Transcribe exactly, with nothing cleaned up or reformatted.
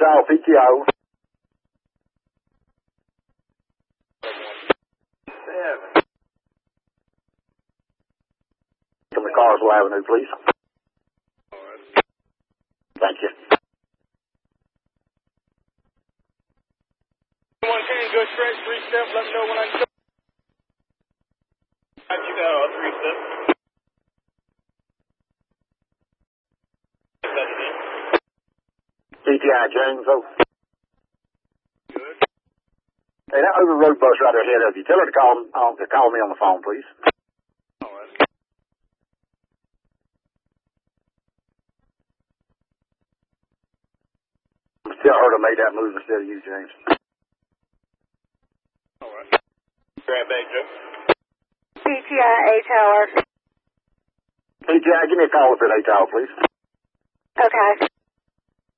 Tower, P T O. Seven. From the Carswell Avenue, please. All right. Thank you. One can go straight, three step, let me know when I can. Got you know, three step. P T I James, oh. Good. Hey, that over road bus right ahead of you. Tell her to call, uh, to call me on the phone, please. All right. Tell her to make that move instead of you, James. All right. Grab bag, Joe. P T I A Tower. P T I, give me a call up at A Tower, please. Okay.